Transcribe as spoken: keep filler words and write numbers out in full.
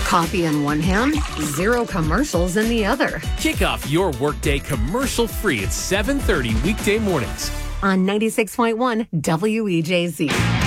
Coffee in one hand, zero commercials in the other. Kick off your workday commercial-free at seven thirty weekday mornings On ninety-six point one W E J Z.